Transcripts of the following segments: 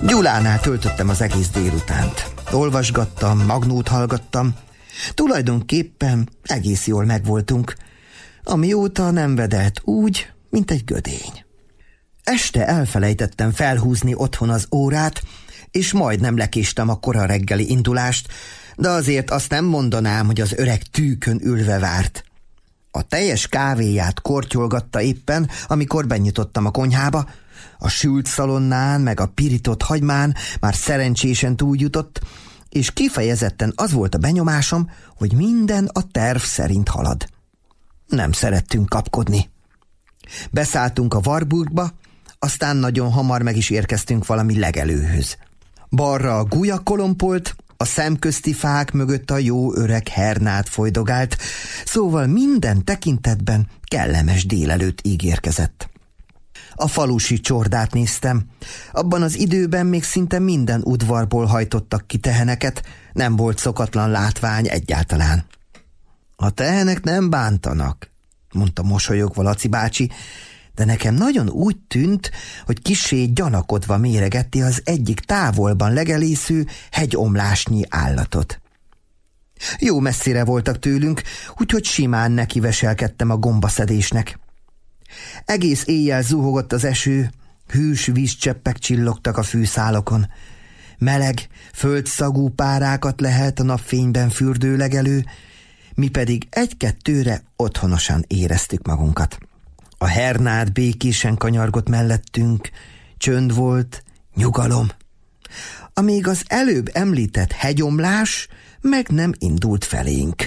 Gyulánál töltöttem az egész délutánt. Olvasgattam, Magnót hallgattam. Tulajdonképpen egész jól megvoltunk, amióta nem vedelt úgy, mint egy gödény. Este elfelejtettem felhúzni otthon az órát, és majdnem lekéstem a kora reggeli indulást, de azért azt nem mondanám, hogy az öreg tűkön ülve várt. A teljes kávéját kortyolgatta éppen, amikor benyitottam a konyhába. A sült szalonnán meg a pirított hagymán már szerencsésen túljutott, és kifejezetten az volt a benyomásom, hogy minden a terv szerint halad. Nem szerettünk kapkodni. Beszálltunk a Warburgba, aztán nagyon hamar meg is érkeztünk valami legelőhöz. Balra a gulya kolompolt, a szemközti fák mögött a jó öreg Hernád folydogált, szóval minden tekintetben kellemes délelőtt ígérkezett. A falusi csordát néztem. Abban az időben még szinte minden udvarból hajtottak ki teheneket, nem volt szokatlan látvány egyáltalán. A tehenek nem bántanak, mondta mosolyogva Laci bácsi, de nekem nagyon úgy tűnt, hogy kissé gyanakodva méregeti az egyik távolban legelésző hegyomlásnyi állatot. Jó messzire voltak tőlünk, úgyhogy simán nekiveselkedtem a gombaszedésnek. Egész éjjel zuhogott az eső, hűs vízcseppek csillogtak a fűszálokon. Meleg, földszagú párákat lehet a napfényben fürdőlegelő, mi pedig egy-kettőre otthonosan éreztük magunkat. A Hernád békésen kanyargott mellettünk, csönd volt, nyugalom. Amíg az előbb említett hegyomlás meg nem indult felénk.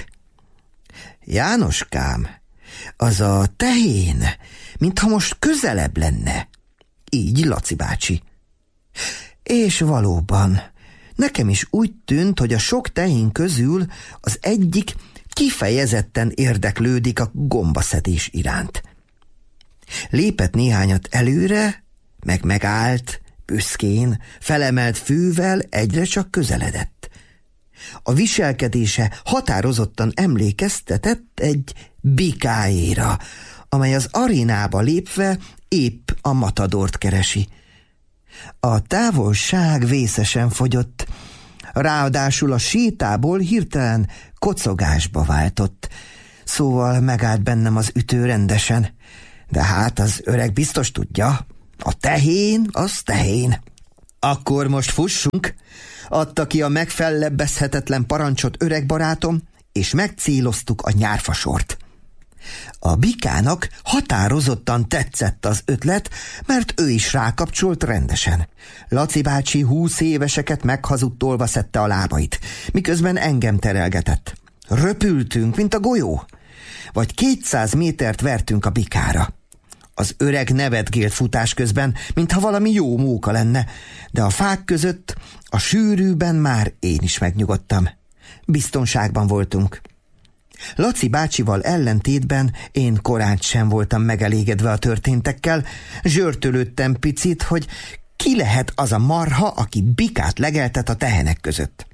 Jánoskám, az a tehén, mintha most közelebb lenne. Így Laci bácsi. És valóban, nekem is úgy tűnt, hogy a sok tehén közül az egyik kifejezetten érdeklődik a gombaszedés iránt. Lépett néhányat előre, meg megállt, büszkén, felemelt fővel egyre csak közeledett. A viselkedése határozottan emlékeztetett egy bikáéra, amely az arénába lépve épp a matadort keresi. A távolság vészesen fogyott, ráadásul a sétából hirtelen kocogásba váltott, szóval megállt bennem az ütő rendesen. De hát az öreg biztos tudja, a tehén az tehén. Akkor most fussunk, adta ki a megfellebbezhetetlen parancsot öreg barátom, és megcéloztuk a nyárfasort. A bikának határozottan tetszett az ötlet, mert ő is rákapcsolt rendesen. Laci bácsi 20 éveseket meghazudtolva szedte a lábait, miközben engem terelgetett. Röpültünk, mint a golyó. Vagy 200 métert vertünk a bikára. Az öreg nevetgélt futás közben, mintha valami jó móka lenne, de a fák között, a sűrűben már én is megnyugodtam. Biztonságban voltunk. Laci bácsival ellentétben én korán sem voltam megelégedve a történtekkel, zsörtölődtem picit, hogy ki lehet az a marha, aki bikát legeltet a tehenek között.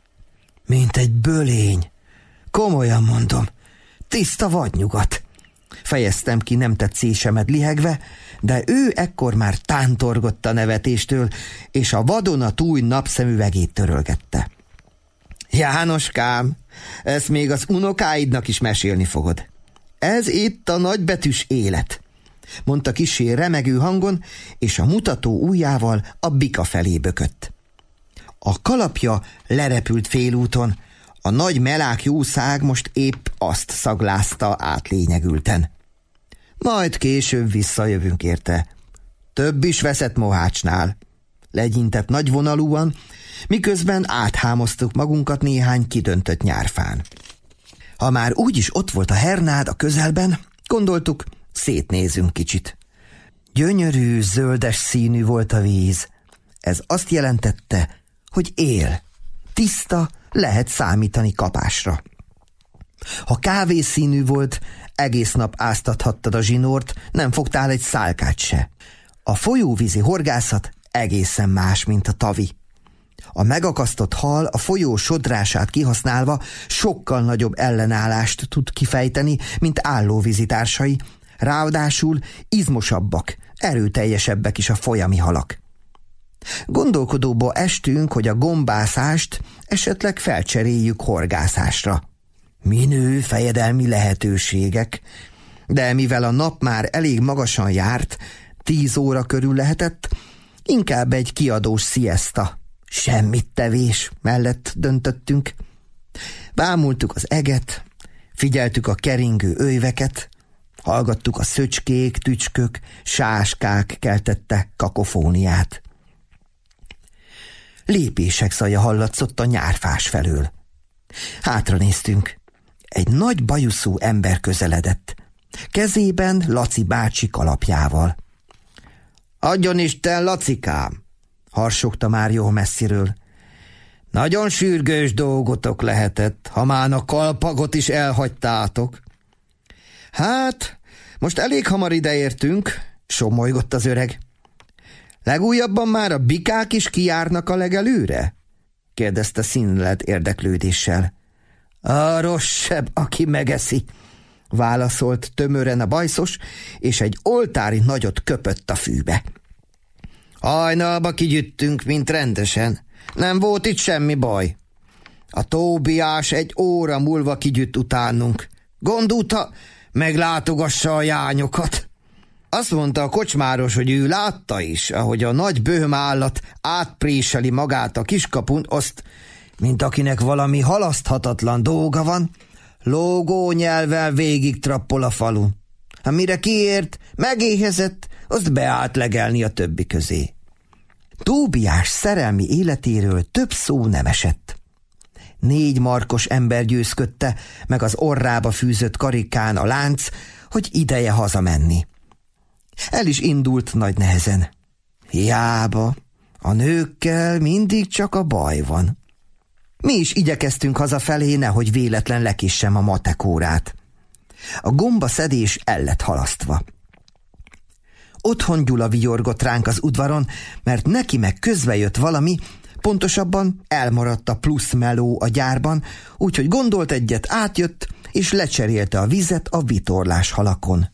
Mint egy bölény. Komolyan mondom, tiszta vadnyugat. Fejeztem ki nem tetszésemet lihegve, de ő ekkor már tántorgott a nevetéstől, és a vadonatúj napszemüvegét törölgette. Jánoskám, ezt még az unokáidnak is mesélni fogod. Ez itt a nagybetűs élet, mondta kissé remegő hangon, és a mutató ujjával a bika felé bökött. A kalapja lerepült félúton, a nagy melák jószág most épp azt szaglázta átlényegülten. Majd később visszajövünk érte. Több is veszett Mohácsnál. Legyintett nagyvonalúan, miközben áthámoztuk magunkat néhány kidöntött nyárfán. Ha már úgyis ott volt a Hernád a közelben, gondoltuk, szétnézünk kicsit. Gyönyörű, zöldes színű volt a víz. Ez azt jelentette, hogy él. Tiszta, lehet számítani kapásra. Ha kávészínű volt, egész nap áztathattad a zsinort, nem fogtál egy szálkát se. A folyóvízi horgászat egészen más, mint a tavi. A megakasztott hal a folyó sodrását kihasználva sokkal nagyobb ellenállást tud kifejteni, mint állóvízi társai, ráadásul izmosabbak, erőteljesebbek is a folyami halak. Gondolkodóba estünk, hogy a gombászást esetleg felcseréljük horgászásra. Minő fejedelmi lehetőségek, de mivel a nap már elég magasan járt, 10 óra körül lehetett, inkább egy kiadós szieszta, semmit tevés mellett döntöttünk. Bámultuk az eget, figyeltük a keringő öjveket, hallgattuk a szöcskék, tücskök, sáskák keltette kakofóniát. Lépések zaja hallatszott a nyárfás felől. Hátra néztünk. Egy nagy bajuszú ember közeledett. Kezében Laci bácsi kalapjával. Adjon Isten, Lacikám! Harsogta már jó messziről. Nagyon sürgős dolgotok lehetett, ha már a kalpagot is elhagytátok. Hát, most elég hamar ideértünk, somolygott az öreg. Legújabban már a bikák is kijárnak a legelőre? Kérdezte színlelt érdeklődéssel. A rosszabb, aki megeszi, válaszolt tömören a bajszos, és egy oltári nagyot köpött a fűbe. Hajnalba kigyüttünk, mint rendesen. Nem volt itt semmi baj. A Tóbiás 1 óra múlva kigyütt utánunk. Gondolta, meglátogassa a jányokat. Azt mondta a kocsmáros, hogy ő látta is, ahogy a nagy böhmállat átpréseli magát a kiskapun, azt, mint akinek valami halaszthatatlan dolga van, lógó nyelvvel végig trappol a falun. Amire kiért, megéhezett, azt beállt legelni a többi közé. Tóbiás szerelmi életéről több szó nem esett. 4 markos ember győzködte, meg az orrába fűzött karikán a lánc, hogy ideje hazamenni. El is indult nagy nehezen. Hiába, a nőkkel mindig csak a baj van. Mi is igyekeztünk hazafelé, nehogy véletlen lekissem a matekórát. A gombaszedés el lett halasztva. Otthon Gyula vigyorgott ránk az udvaron, mert neki meg közbejött valami, pontosabban elmaradt a plusz meló a gyárban, úgyhogy gondolt egyet, átjött, és lecserélte a vizet a vitorlás halakon.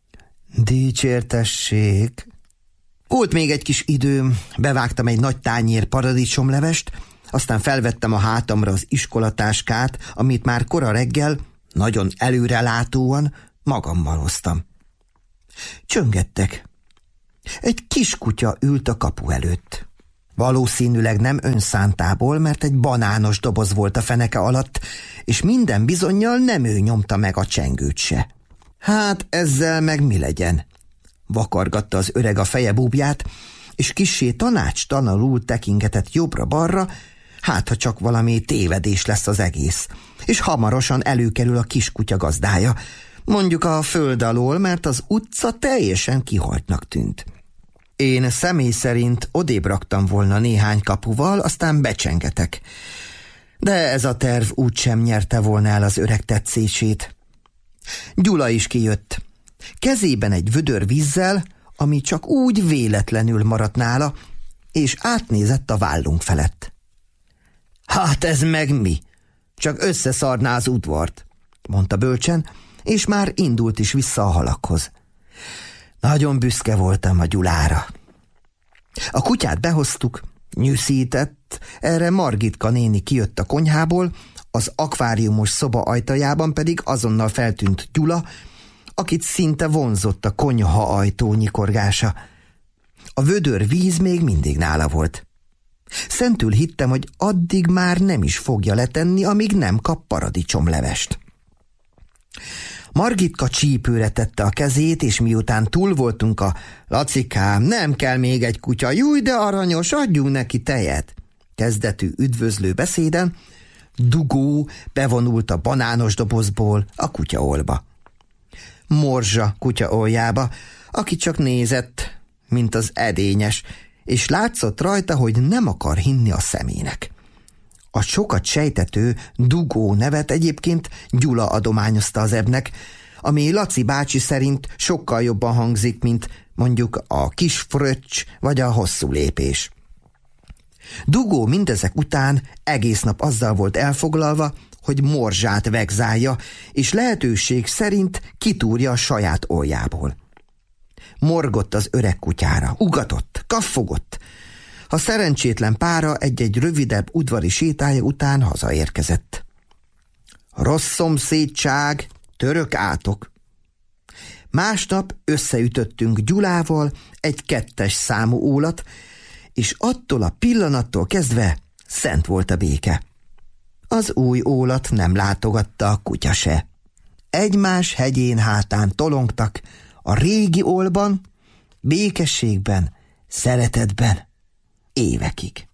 Dicsértessék! Volt még egy kis időm, bevágtam egy nagy tányér paradicsomlevest, aztán felvettem a hátamra az iskolatáskát, amit már kora reggel, nagyon előrelátóan magammal hoztam. Csöngettek. Egy kis kutya ült a kapu előtt. Valószínűleg nem önszántából, mert egy banános doboz volt a feneke alatt, és minden bizonnyal nem ő nyomta meg a csengőt se. Hát ezzel meg mi legyen? Vakargatta az öreg a feje búbját, és kissé tanácstalanul tekingetett jobbra-balra, hát ha csak valami tévedés lesz az egész, és hamarosan előkerül a kiskutya gazdája, mondjuk a föld alól, mert az utca teljesen kihaltnak tűnt. Én személy szerint odébb raktam volna néhány kapuval, aztán becsengetek. De ez a terv úgysem nyerte volna el az öreg tetszését. Gyula is kijött. Kezében egy vödör vízzel, ami csak úgy véletlenül maradt nála, és átnézett a vállunk felett. Hát ez meg mi? Csak összeszarná az udvart, mondta bölcsen, és már indult is vissza a halakhoz. Nagyon büszke voltam a Gyulára. A kutyát behoztuk, nyűszített, erre Margitka néni kijött a konyhából, az akváriumos szoba ajtajában pedig azonnal feltűnt Gyula, akit szinte vonzott a konyha ajtó nyikorgása. A vödör víz még mindig nála volt. Szentül hittem, hogy addig már nem is fogja letenni, amíg nem kap paradicsomlevest. Margitka csípőre tette a kezét, és miután túl voltunk a Lacikám, nem kell még egy kutya, júj, de aranyos, adjunk neki tejet, kezdetű üdvözlő beszéden, Dugó bevonult a banános dobozból a kutyaolba. Morzsa kutyaoljába, aki csak nézett, mint az edényes, és látszott rajta, hogy nem akar hinni a szemének. A sokat sejtető Dugó nevet egyébként Gyula adományozta az ebnek, ami Laci bácsi szerint sokkal jobban hangzik, mint mondjuk a kis fröccs vagy a hosszú lépés. Dugó mindezek után egész nap azzal volt elfoglalva, hogy morzsát vegzálja, és lehetőség szerint kitúrja a saját oljából. Morgott az öreg kutyára, ugatott, kaffogott. A szerencsétlen pára egy-egy rövidebb udvari sétája után hazaérkezett. Rossz szomszédság, török átok. Másnap összeütöttünk Gyulával egy 2. számú ólat, és attól a pillanattól kezdve szent volt a béke. Az új ólat nem látogatta a kutya se. Egymás hegyén hátán tolongtak a régi ólban, békességben, szeretetben évekig.